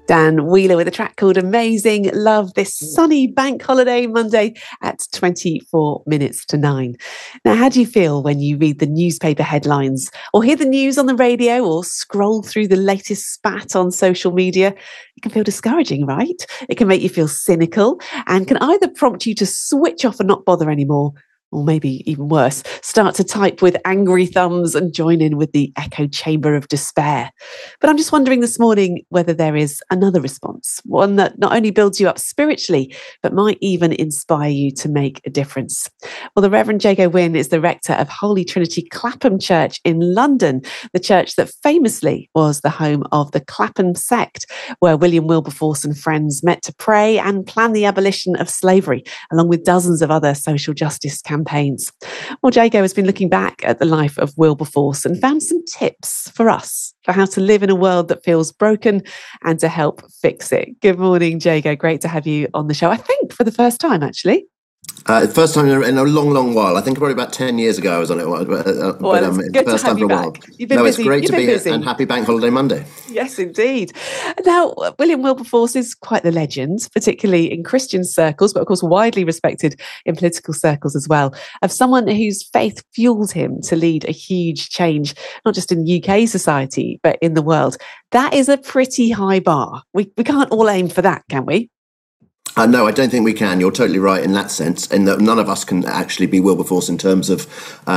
Dan Wheeler with a track called Amazing Love this sunny bank holiday Monday at 24 minutes to 9. Now, how do you feel when you read the newspaper headlines or hear the news on the radio or scroll through the latest spat on social media? It can feel discouraging, right? It can make you feel cynical and can either prompt you to switch off and not bother anymore, or maybe even worse, start to type with angry thumbs and join in with the echo chamber of despair. But I'm just wondering this morning whether there is another response, one that not only builds you up spiritually, but might even inspire you to make a difference. Well, the Reverend Jago Wynne is the rector of Holy Trinity Clapham Church in London, the church that famously was the home of the Clapham sect, where William Wilberforce and friends met to pray and plan the abolition of slavery, along with dozens of other social justice campaigns. Well, Jago has been looking back at the life of Wilberforce and found some tips for us for how to live in a world that feels broken and to help fix it. Good morning, Jago. Great to have you on the show. I think for the first time, actually. First time in a long, long while. I think probably about 10 years ago I was on it. It's good first to have time you for a back. while. You've been busy. It's great You've to been be busy. here, and happy Bank Holiday Monday. Yes, indeed. Now, William Wilberforce is quite the legend, particularly in Christian circles, but of course widely respected in political circles as well, of someone whose faith fueled him to lead a huge change, not just in UK society, but in the world. That is a pretty high bar. We can't all aim for that, can we? No, I don't think we can. You're totally right in that sense, in that none of us can actually be Wilberforce in terms of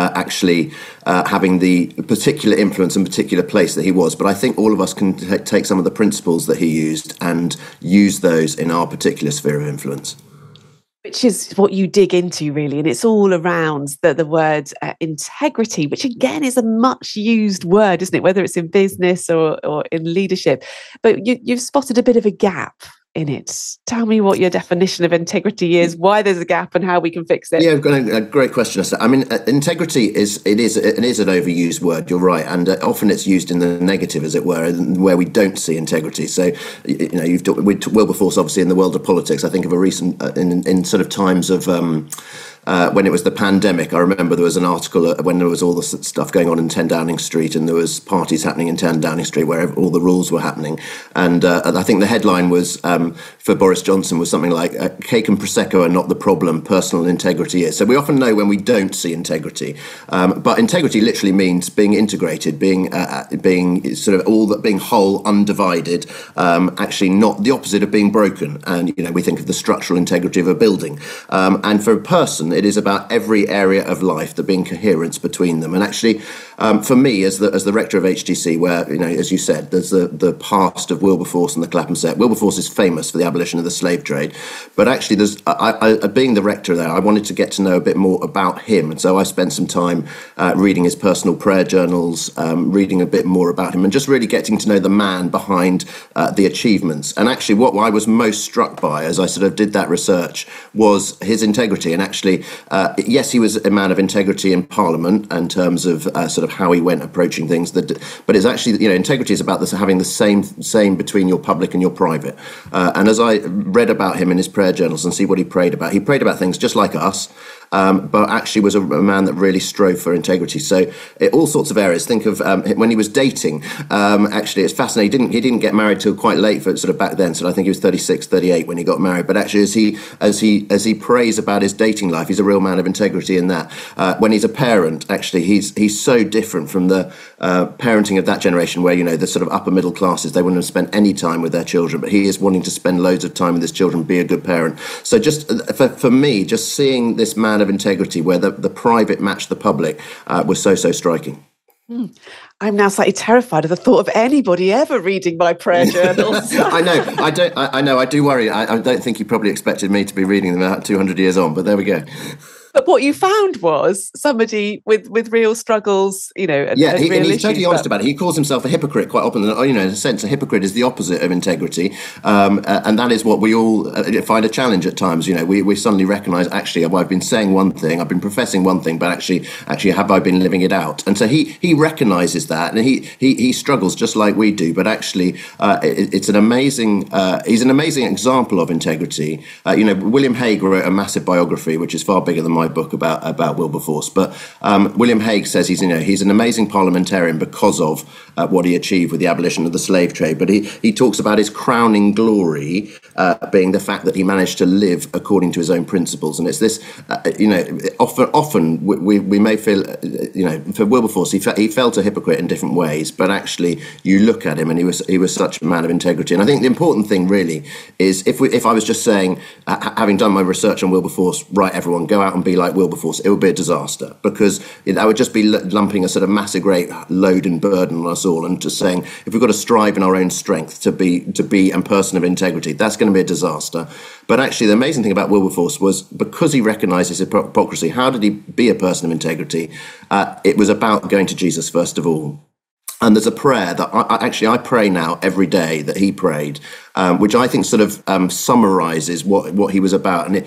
having the particular influence and particular place that he was. But I think all of us can take some of the principles that he used and use those in our particular sphere of influence. Which is what you dig into, really. And it's all around the word integrity, which again is a much used word, isn't it? Whether it's in business or in leadership. But you've spotted a bit of a gap in it. Tell me what your definition of integrity is, why there's a gap and how we can fix it. Yeah, I've got a great question. I mean, integrity is an overused word, you're right, and often it's used in the negative, as it were, where we don't see integrity. So, you've talked with Wilberforce, obviously, in the world of politics. I think of a recent, in sort of times of when it was the pandemic, I remember there was an article when there was all the stuff going on in 10 Downing Street, and there was parties happening in 10 Downing Street where all the rules were happening. And I think the headline was for Boris Johnson was something like "Cake and Prosecco are not the problem, personal integrity is." So we often know when we don't see integrity, but integrity literally means being integrated, being sort of all that, being whole, undivided. Actually, not the opposite of being broken. And we think of the structural integrity of a building, and for a person, it is about every area of life, there being coherence between them. And actually, for me, as the rector of HTC, where as you said, there's the past of Wilberforce and the Clapham set. Wilberforce is famous for the abolition of the slave trade, but actually, being the rector there, I wanted to get to know a bit more about him, and so I spent some time reading his personal prayer journals, reading a bit more about him, and just really getting to know the man behind the achievements. And actually, what I was most struck by as I sort of did that research was his integrity. And actually, yes, he was a man of integrity in Parliament in terms of sort of how he went approaching things. But it's actually, integrity is about this, having the same between your public and your private. And as I read about him in his prayer journals and see what he prayed about things just like us. But actually was a man that really strove for integrity. So all sorts of areas. Think of when he was dating. Actually, it's fascinating. He didn't get married till quite late for sort of back then. So I think he was 36, 38 when he got married. But actually, as he prays about his dating life, he's a real man of integrity in that. When he's a parent, actually, he's so different from the parenting of that generation, where the sort of upper middle classes, they wouldn't have spent any time with their children, but he is wanting to spend loads of time with his children, be a good parent. So just for me, just seeing this man of integrity where the private matched the public was so striking. I'm now slightly terrified of the thought of anybody ever reading my prayer journals. I know. I do worry. I don't think you probably expected me to be reading them out 200 years on, but there we go. But what you found was somebody with real struggles, and he's issues, totally honest about it. He calls himself a hypocrite quite often. In a sense, a hypocrite is the opposite of integrity, and that is what we all find a challenge at times. We suddenly recognise, actually, I've been saying one thing, I've been professing one thing, but actually, have I been living it out? And so he recognises that, and he struggles just like we do. But actually, it's an amazing. He's an amazing example of integrity. William Hague wrote a massive biography, which is far bigger than my book about Wilberforce. But William Hague says he's an amazing parliamentarian because of what he achieved with the abolition of the slave trade. But he talks about his crowning glory being the fact that he managed to live according to his own principles. And it's this, often we may feel, for Wilberforce, he felt a hypocrite in different ways. But actually, you look at him and he was such a man of integrity. And I think the important thing really is if I was just saying, having done my research on Wilberforce, right, everyone go out and be like Wilberforce, it would be a disaster, because I would just be lumping a sort of massive great load and burden on us all, and just saying, if we've got to strive in our own strength to be a person of integrity, that's going to be a disaster. But actually, the amazing thing about Wilberforce was, because he recognised his hypocrisy, how did he be a person of integrity? It was about going to Jesus first of all. And there's a prayer that I pray now every day that he prayed, which I think sort of summarises what he was about. And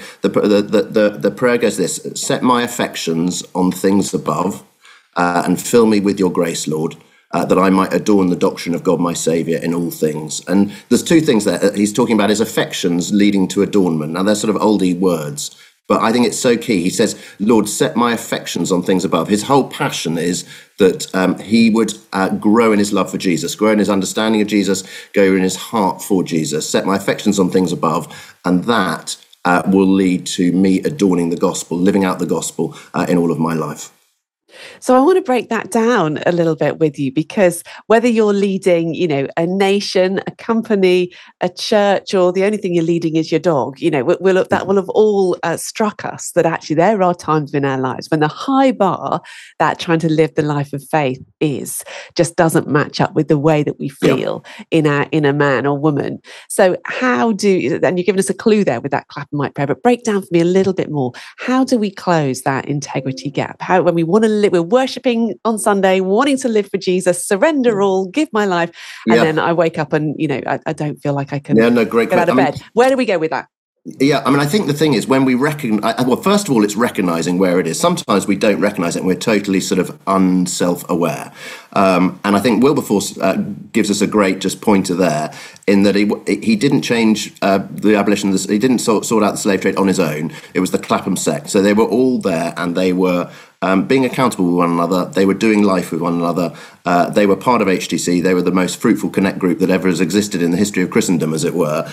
the prayer goes this: set my affections on things above, and fill me with your grace, Lord, that I might adorn the doctrine of God my Saviour in all things. And there's two things there. He's talking about his affections leading to adornment. Now, they're sort of oldie words, but I think it's so key. He says, Lord, set my affections on things above. His whole passion is that he would grow in his love for Jesus, grow in his understanding of Jesus, grow in his heart for Jesus, set my affections on things above, and that will lead to me adorning the gospel, living out the gospel in all of my life. So I want to break that down a little bit with you, because whether you're leading, a nation, a company, a church, or the only thing you're leading is your dog, that will have all struck us that actually there are times in our lives when the high bar that trying to live the life of faith just doesn't match up with the way that we feel in a man or woman. So and you've given us a clue there with that clap and mic prayer, but break down for me a little bit more. How do we close that integrity gap? How, when we want to live, we're worshipping on Sunday, wanting to live for Jesus, surrender all, give my life, and then I wake up and I don't feel like I can get out of bed. Where do we go with that? Yeah, I think the thing is, when we recognize, first of all, it's recognizing where it is. Sometimes we don't recognize it and we're totally sort of unself-aware. And I think Wilberforce gives us a great just pointer there, in that he didn't change the abolition, he didn't sort out the slave trade on his own. It was the Clapham sect. So they were all there, and they were being accountable with one another. They were doing life with one another. They were part of HTC. They were the most fruitful Connect group that ever has existed in the history of Christendom, as it were.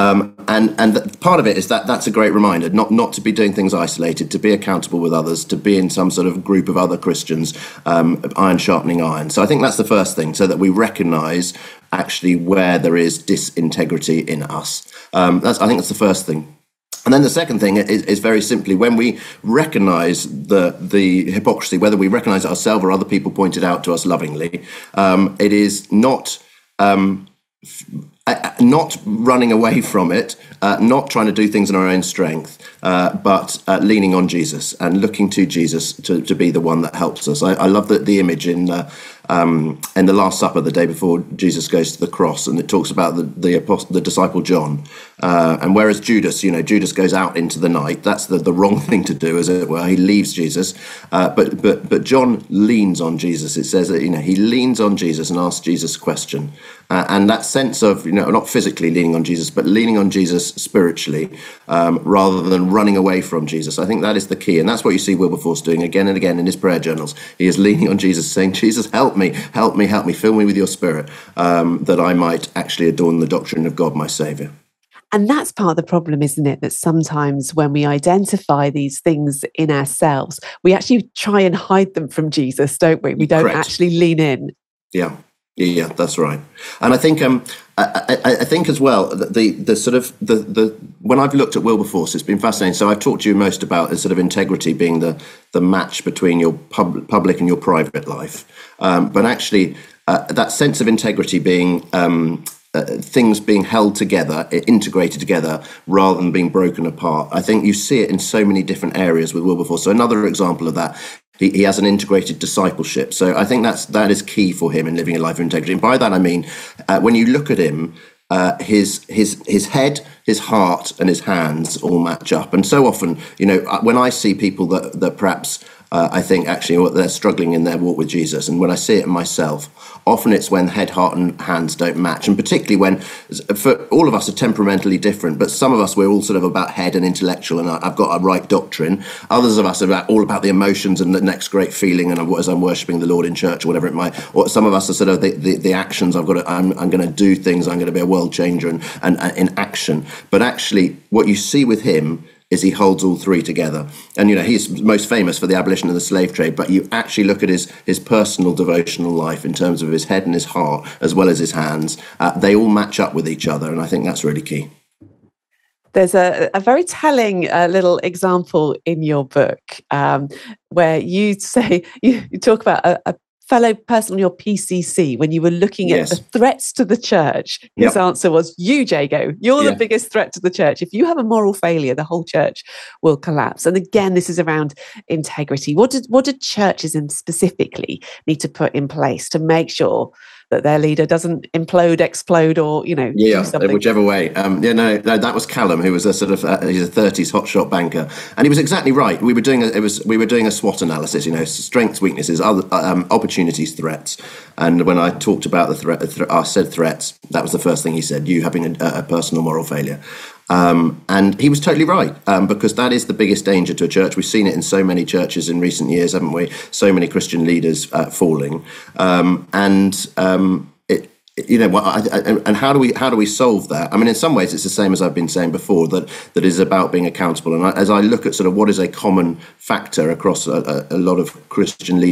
And part of it is that's a great reminder, not to be doing things isolated, to be accountable with others, to be in some sort of group of other Christians, iron sharpening iron. So I think that's the first thing, so that we recognise actually where there is disintegrity in us. I think that's the first thing. And then the second thing is very simply, when we recognise the hypocrisy, whether we recognise it ourselves or other people point it out to us lovingly, it is not running away from it, not trying to do things in our own strength, but leaning on Jesus and looking to Jesus to be the one that helps us. I love the image in the Last Supper, the day before Jesus goes to the cross, and it talks about the disciple John. And whereas Judas goes out into the night, that's the wrong thing to do, as it were. He leaves Jesus, but John leans on Jesus. It says that he leans on Jesus and asks Jesus a question, and that sense of not physically leaning on Jesus, but leaning on Jesus spiritually, rather than running away from Jesus. I think that is the key, and that's what you see Wilberforce doing again and again in his prayer journals. He is leaning on Jesus, saying, Jesus, help me, fill me with your spirit, that I might actually adorn the doctrine of God, my Saviour. And that's part of the problem, isn't it? That sometimes when we identify these things in ourselves, we actually try and hide them from Jesus, don't we? We don't actually lean in. Yeah, that's right. And I think I think as well that the sort of the when I've looked at Wilberforce, it's been fascinating. So I've talked to you most about the sort of integrity being the match between your public and your private life, but actually that sense of integrity being things being held together, integrated together, rather than being broken apart. I think you see it in so many different areas with Wilberforce. So another example of that, he has an integrated discipleship. So I think that is key for him in living a life of integrity. And by that I mean, when you look at him, his head, his heart, and his hands all match up. And so often, when I see people that perhaps I think actually what they're struggling in their walk with Jesus. And when I see it in myself, often it's when head, heart and hands don't match. And particularly when, for all of us are temperamentally different, but some of us, we're all sort of about head and intellectual, and I've got a right doctrine. Others of us are all about the emotions and the next great feeling, and as I'm worshipping the Lord in church or whatever it might. Or some of us are sort of the actions. I'm going to do things. I'm going to be a world changer and in action. But actually, what you see with him is he holds all three together. And, he's most famous for the abolition of the slave trade, but you actually look at his personal devotional life in terms of his head and his heart, as well as his hands. They all match up with each other, and I think that's really key. There's a very telling little example in your book where you say, you talk about a fellow person on your PCC when you were looking at the threats to the church. His answer was, you, Jago, you're the biggest threat to the church. If you have a moral failure, the whole church will collapse. And again, this is around integrity. What do churches specifically need to put in place to make sure that their leader doesn't implode, explode, or do something? Whichever way. No, that was Callum, who was a sort of he's a 30s hotshot banker, and he was exactly right. We were doing a SWOT analysis. Strengths, weaknesses, other opportunities, threats. And when I talked about I said threats, that was the first thing he said. You having a personal moral failure. And he was totally right, because that is the biggest danger to a church. We've seen it in so many churches in recent years, haven't we? So many Christian leaders falling, and how do we solve that? I mean, in some ways, it's the same as I've been saying before, that is about being accountable. And as I look at sort of what is a common factor across a lot of Christian leaders